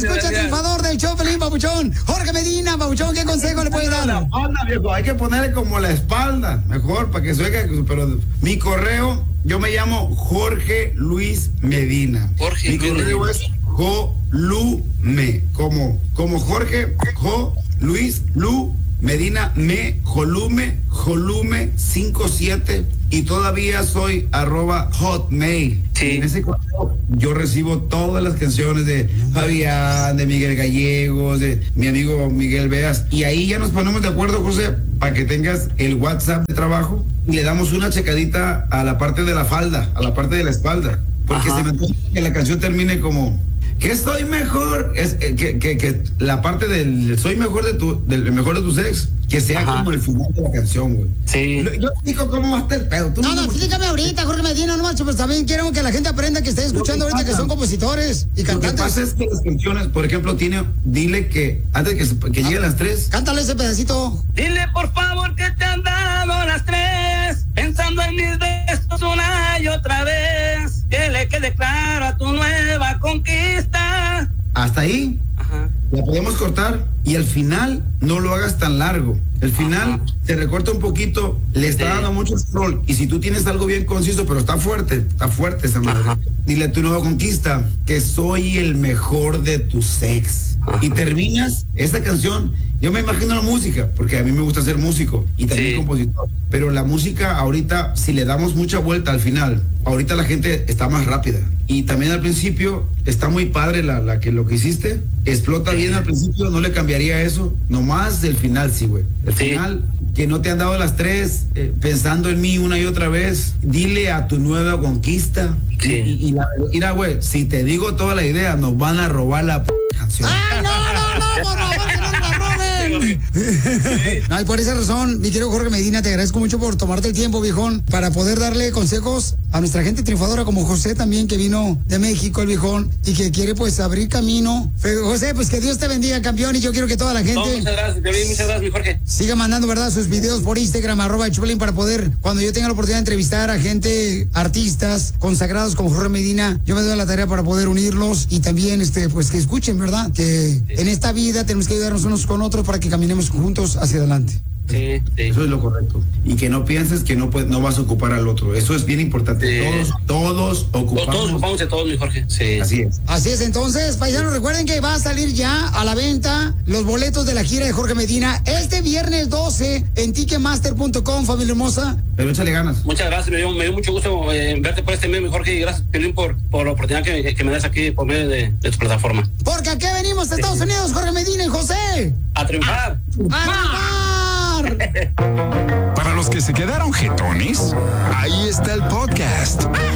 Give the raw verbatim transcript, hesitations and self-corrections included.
escucha triunfador del show, Pelín, papuchón. Jorge Medina, papuchón, ¿qué consejo le puede dar? La espalda, viejo, hay que ponerle como la espalda, mejor, para que se oiga. Pero mi correo, yo me llamo Jorge Luis Medina. Jorge Mi correo es Jolume, como, como Jorge, Jo, Luis, Lu, Medina, Me, Jolume, Jolume cincuenta y siete, y todavía soy arroba hotmail. Sí. En ese correo yo recibo todas las canciones de Fabián, de Miguel Gallegos, de mi amigo Miguel Veas, y ahí ya nos ponemos de acuerdo, José, para que tengas el WhatsApp de trabajo y le damos una checadita a la parte de la falda, a la parte de la espalda, porque Ajá. se me antoja que la canción termine como que estoy mejor, es eh, que, que, que la parte del soy mejor de tu, del mejor de tus ex, que sea Ajá. como el final de la canción, güey. Sí. Yo te digo cómo va a estar el pedo. Tú No, no, mismo- explícame ahorita, Jorge Medina, no macho, pues también quiero que la gente aprenda que esté escuchando ahorita que son compositores y Lo que cantantes. pasa es que las canciones, por ejemplo, tiene, dile que antes que, se- que lleguen las tres, Cántale ese pedacito. Dile por favor que te han dado las tres, pensando en mis besos una y otra vez, que le quede claro a tu nueva conquista. hasta ahí, Ajá. la podemos cortar y al final no lo hagas tan largo. El final Ajá. se recorta un poquito, le está Sí. dando mucho scroll. Y si tú tienes algo bien conciso, pero está fuerte, está fuerte esa madre. Ajá. Dile a tu nueva conquista que soy el mejor de tu sex. Ajá. Y terminas esta canción. Yo me imagino la música, porque a mí me gusta ser músico y también Sí. compositor. Pero la música ahorita, si le damos mucha vuelta al final, ahorita la gente está más rápida. Y también al principio está muy padre la, la que lo que hiciste. Explota bien al principio, no le cambiaría eso. Nomás del final, sí, güey. El Sí. final, que no te han dado las tres, eh, pensando en mí una y otra vez. Dile a tu nueva conquista. Sí. Y, y la, mira, güey, si te digo toda la idea, nos van a robar la p canción. ¡Ay, no, no, no, por favor, que no nos la roben! No, y por esa razón, mi querido Jorge Medina, te agradezco mucho por tomarte el tiempo, viejón, para poder darle consejos a nuestra gente triunfadora como José también, que vino de México, el viejón, y que quiere pues abrir camino. Pero, José, pues que Dios te bendiga, campeón, y yo quiero que toda la gente No, muchas gracias, Piolín, muchas gracias, mi Jorge. siga mandando, ¿verdad?, sus videos por Instagram, arroba el Chupelín, para poder, cuando yo tenga la oportunidad de entrevistar a gente, artistas consagrados como Jorge Medina, yo me doy la tarea para poder unirlos y también, este, pues que escuchen, ¿verdad?, que en esta vida tenemos que ayudarnos unos con otros para que caminemos juntos hacia adelante. Sí, sí. Eso es lo correcto. Y que no pienses que no puedes, no vas a ocupar al otro. Eso es bien importante. Sí. Todos, todos ocupamos. Todos ocupamos de todos, mi Jorge. Sí. Así es. Así es, entonces, paisanos, recuerden que va a salir ya a la venta los boletos de la gira de Jorge Medina este viernes doce en ticketmaster punto com, familia hermosa. Pero échale ganas. Muchas gracias, me dio, me dio mucho gusto eh, verte por este medio, mi Jorge, y gracias, Piolín, por, por la oportunidad que, que me das aquí por medio de, de tu plataforma. Porque aquí venimos a Estados Unidos, Jorge Medina y José. ¡A triunfar! ¡A triunfar! Para los que se quedaron jetones, ahí está el podcast.